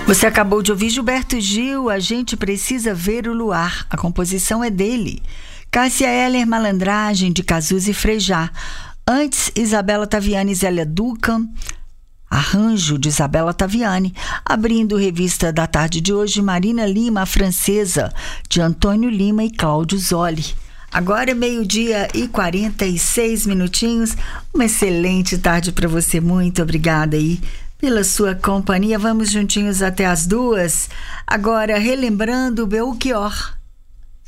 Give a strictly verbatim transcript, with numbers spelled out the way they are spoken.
Você acabou de ouvir Gilberto Gil, A Gente Precisa Ver o Luar. A composição é dele. Cássia Eller, Malandragem, de Cazuza e Frejá. Antes, Isabela Taviani e Zélia Ducan. Arranjo de Isabela Taviani. Abrindo revista da tarde de hoje, Marina Lima, a Francesa, de Antônio Lima e Cláudio Zoli. Agora é meio-dia e quarenta e seis minutinhos. Uma excelente tarde para você. Muito obrigada aí pela sua companhia. Vamos juntinhos até as duas. Agora, relembrando Belchior,